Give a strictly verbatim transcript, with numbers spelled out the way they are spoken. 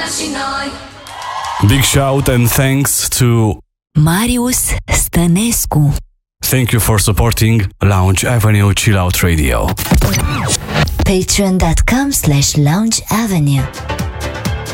și noi. Big shout and thanks to Marius Stănescu. Thank you for supporting Lounge Avenue Chill Out Radio. Patreon dot com slash Lounge Avenue.